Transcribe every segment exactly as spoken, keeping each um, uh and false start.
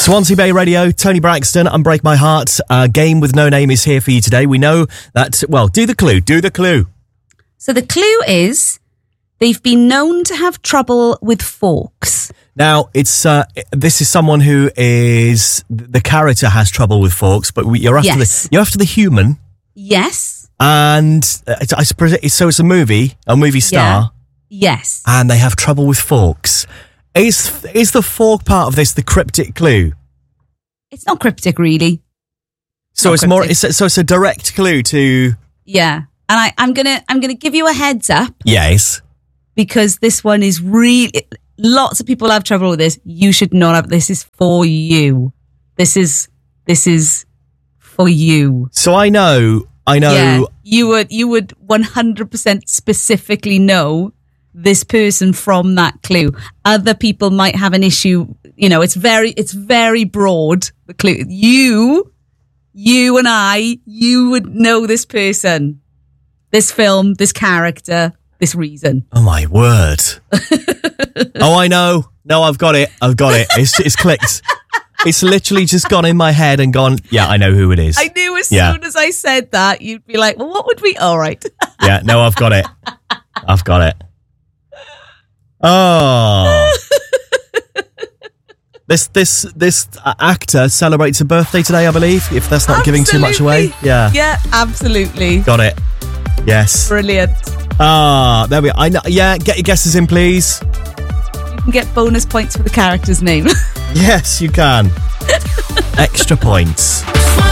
Swansea Bay Radio, Tony Braxton and Break My Heart. Uh, Game with No Name is here for you today. We know that, well, do the clue, do the clue. So the clue is they've been known to have trouble with forks. Now, it's uh, this is someone who is, the character has trouble with forks, but you're after, yes. the, you're after the human. Yes. And uh, I suppose it's, so it's a movie, a movie star. Yeah. Yes. And they have trouble with forks. Is is the fork part of this the cryptic clue? It's not cryptic, really. So not it's cryptic. more. It's, so it's a direct clue to. Yeah, and I, I'm gonna I'm gonna give you a heads up. Yes. Because this one is really. Lots of people have trouble with this. You should not have. This is for you. This is this is for you. So I know. I know. Yeah, you would you would one hundred percent specifically know this person from that clue. Other people might have an issue. You know, it's very, it's very broad. The clue. You, you and I, you would know this person, this film, this character, this reason. Oh my word. Oh, I know. No, I've got it. I've got it. It's, it's clicked. It's literally just gone in my head and gone, yeah, I know who it is. I knew as yeah. soon as I said that, you'd be like, well, what would we? All right. Yeah, no, I've got it. I've got it. Oh, this this this actor celebrates a birthday today, I believe. If that's not absolutely. giving too much away, yeah, yeah, absolutely, got it. Yes, brilliant. Ah, there we are. I know. Yeah, get your guesses in, please. You can get bonus points for the character's name. Yes, you can. Extra points.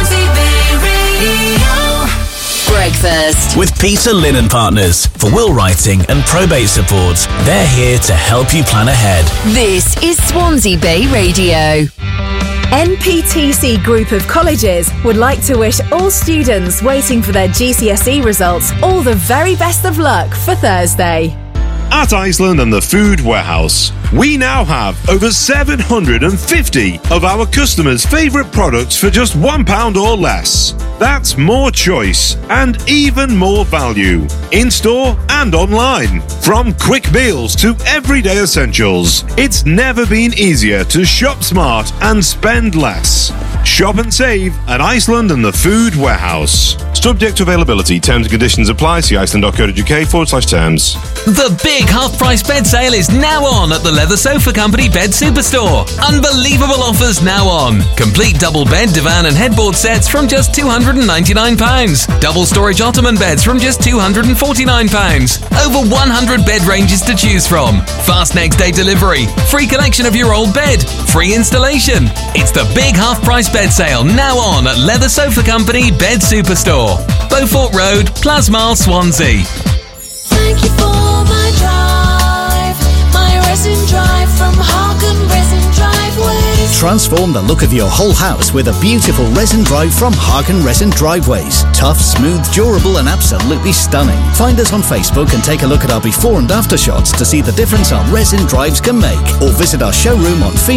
Breakfast with Peter Lynn Partners for will writing and probate support. They're here to help you plan ahead. This is Swansea Bay Radio. N P T C Group of Colleges would like to wish all students waiting for their G C S E results all the very best of luck for Thursday. At Iceland and the Food Warehouse, we now have over seven hundred fifty of our customers' favourite products for just one pound or less. That's more choice and even more value, in-store and online. From quick meals to everyday essentials, it's never been easier to shop smart and spend less. Shop and save at Iceland and the Food Warehouse. Subject to availability, terms and conditions apply. See iceland.co.uk forward slash terms. The big half-price bed sale is now on at the Leather Sofa Company Bed Superstore. Unbelievable offers now on. Complete double bed, divan and headboard sets from just two hundred ninety-nine pounds. Double storage ottoman beds from just two hundred forty-nine pounds. Over one hundred bed ranges to choose from. Fast next day delivery. Free collection of your old bed. Free installation. It's the big half-price bed sale now on at Leather Sofa Company Bed Superstore. Beaufort Road, Plasmar, Swansea. Thank you for my drive, my resin drive from Harkin Resin Driveways. Transform the look of your whole house with a beautiful resin drive from Harkin Resin Driveways. Tough, smooth, durable and absolutely stunning. Find us on Facebook and take a look at our before and after shots to see the difference our resin drives can make. Or visit our showroom on Phoenix